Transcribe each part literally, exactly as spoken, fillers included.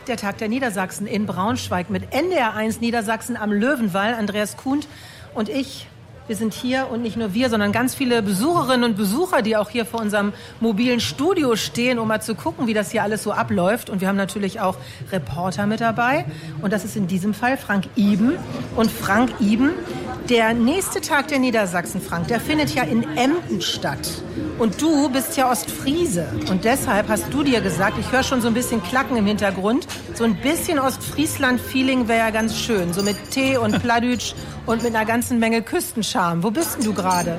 der Tag der Niedersachsen in Braunschweig mit N D R eins Niedersachsen am Löwenwall. Andreas Kuhnt und ich, wir sind hier und nicht nur wir, sondern ganz viele Besucherinnen und Besucher, die auch hier vor unserem mobilen Studio stehen, um mal zu gucken, wie das hier alles so abläuft. Und wir haben natürlich auch Reporter mit dabei. Und das ist in diesem Fall Frank Iben. Und Frank Iben, der nächste Tag der Niedersachsen, Frank, der findet ja in Emden statt. Und du bist ja Ostfriese. Und deshalb hast du dir gesagt, ich höre schon so ein bisschen Klacken im Hintergrund, so ein bisschen Ostfriesland-Feeling wäre ja ganz schön. So mit Tee und Pladütsch und mit einer ganzen Menge Küstenscharme. Wo bist denn du gerade?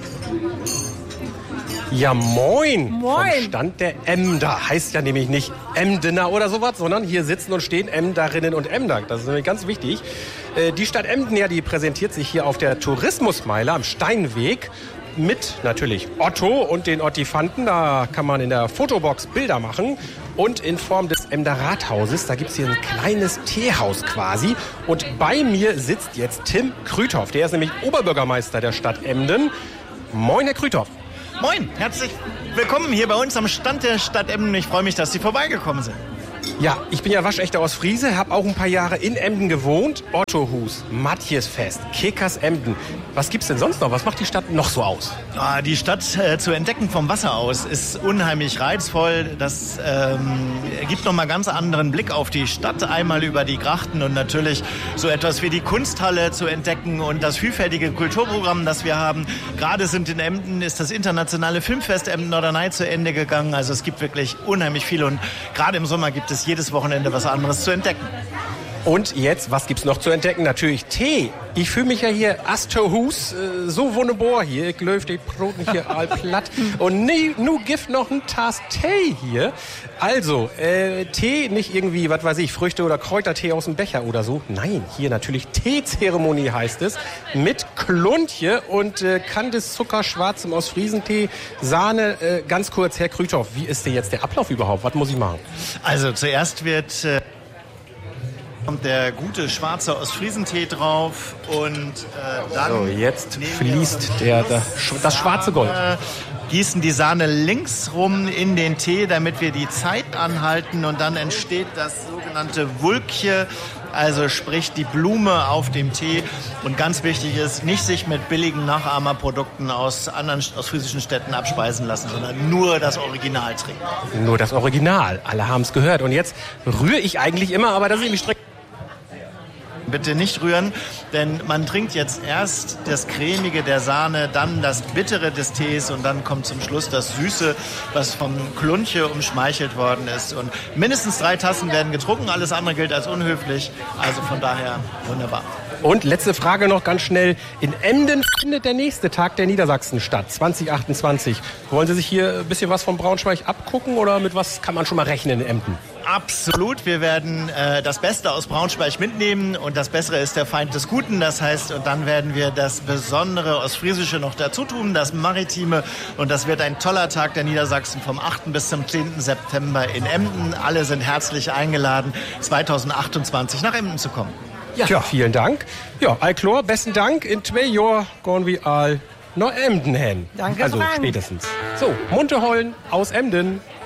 Ja, moin. Moin. Vom Stand der Emder. Heißt ja nämlich nicht Emdener oder sowas, sondern hier sitzen und stehen Emderinnen und Emder. Das ist nämlich ganz wichtig. Äh, die Stadt Emden, ja, die präsentiert sich hier auf der Tourismusmeile am Steinweg mit natürlich Otto und den Ottifanten. Da kann man in der Fotobox Bilder machen. Und in Form des Emder Rathauses, da gibt es hier ein kleines Teehaus quasi. Und bei mir sitzt jetzt Tim Krüthoff. Der ist nämlich Oberbürgermeister der Stadt Emden. Moin, Herr Krüthoff. Moin, herzlich willkommen hier bei uns am Stand der Stadt Emden. Ich freue mich, dass Sie vorbeigekommen sind. Ja, ich bin ja waschechter Ostfriese, habe auch ein paar Jahre in Emden gewohnt. Ottohus, Matjesfest, Kickers Emden. Was gibt's denn sonst noch? Was macht die Stadt noch so aus? Ah, die Stadt äh, zu entdecken vom Wasser aus ist unheimlich reizvoll. Das ähm, gibt nochmal ganz anderen Blick auf die Stadt. Einmal über die Grachten und natürlich so etwas wie die Kunsthalle zu entdecken und das vielfältige Kulturprogramm, das wir haben. Gerade sind in Emden ist das internationale Filmfest Emden Norderney zu Ende gegangen. Also es gibt wirklich unheimlich viel und gerade im Sommer gibt es jedes Wochenende was anderes zu entdecken. Und jetzt, was gibt's noch zu entdecken? Natürlich Tee. Ich fühle mich ja hier Astorhus, äh, so wunderbar hier. Ich löf die Broten hier all platt. Und nie, nu gibt noch ein Tass Tee hier. Also, äh, Tee, nicht irgendwie, was weiß ich, Früchte- oder Kräutertee aus dem Becher oder so. Nein, hier natürlich Teezeremonie heißt es. Mit Kluntje und äh, Kandiszucker, schwarzem Ostfriesentee, Sahne. Äh, ganz kurz, Herr Krüthoff, wie ist denn jetzt der Ablauf überhaupt? Was muss ich machen? Also, zuerst wird... Äh kommt der gute schwarze Ostfriesentee drauf und äh, dann so, jetzt fließt der, der, das schwarze Gold. Gießen die Sahne links rum in den Tee, damit wir die Zeit anhalten und dann entsteht das sogenannte Wulkje, also sprich die Blume auf dem Tee. Und ganz wichtig ist, nicht sich mit billigen Nachahmerprodukten aus anderen ostfriesischen Städten abspeisen lassen, sondern nur das Original trinken. Nur das Original, alle haben es gehört. Und jetzt rühre ich eigentlich immer, aber das ist irgendwie strikt. Bitte nicht rühren, denn man trinkt jetzt erst das Cremige der Sahne, dann das Bittere des Tees und dann kommt zum Schluss das Süße, was vom Kluntje umschmeichelt worden ist. Und mindestens drei Tassen werden getrunken, alles andere gilt als unhöflich. Also von daher wunderbar. Und letzte Frage noch ganz schnell. In Emden findet der nächste Tag der Niedersachsen statt, zwanzig achtundzwanzig. Wollen Sie sich hier ein bisschen was von Braunschweig abgucken oder mit was kann man schon mal rechnen in Emden? Absolut, wir werden äh, das Beste aus Braunschweig mitnehmen und das Bessere ist der Feind des Guten. Das heißt, und dann werden wir das Besondere Ostfriesische noch dazu tun, das Maritime. Und das wird ein toller Tag der Niedersachsen vom achten bis zum zehnten September in Emden. Alle sind herzlich eingeladen, zwanzig achtundzwanzig nach Emden zu kommen. Ja, Tja, vielen Dank. Ja, Alklor, besten Dank. In zwei Jahren gehen wir all nach Emden hin. Danke, also Frank. spätestens. So, Munterhollen aus Emden.